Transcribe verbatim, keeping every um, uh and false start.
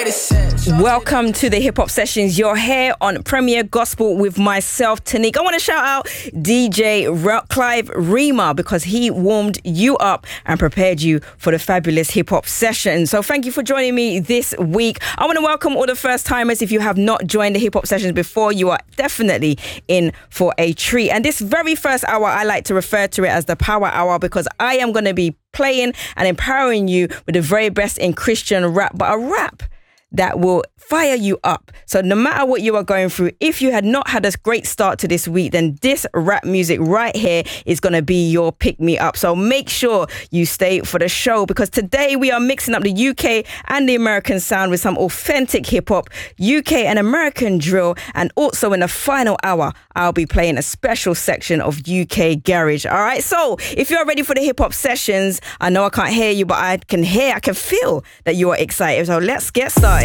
Welcome to the Hip Hop Sessions. You're here on Premier Gospel with myself, Tanique. I want to shout out D J R- Clive Rima because he warmed you up and prepared you for the fabulous Hip Hop Session. So thank you for joining me this week. I want to welcome all the first timers. If you have not joined the Hip Hop Sessions before, you are definitely in for a treat. And this very first hour, I like to refer to it as the Power Hour because I am going to be playing and empowering you with the very best in Christian rap, but a rap that will fire you up. So no matter what you are going through, if you had not had a great start to this week, then this rap music right here is going to be your pick-me-up. So make sure you stay for the show because today we are mixing up the U K and the American sound with some authentic hip-hop, U K and American drill, and also in the final hour, I'll be playing a special section of U K Garage. All right, so if you're ready for the hip-hop sessions, I know I can't hear you, but I can hear, I can feel that you are excited. So let's get started.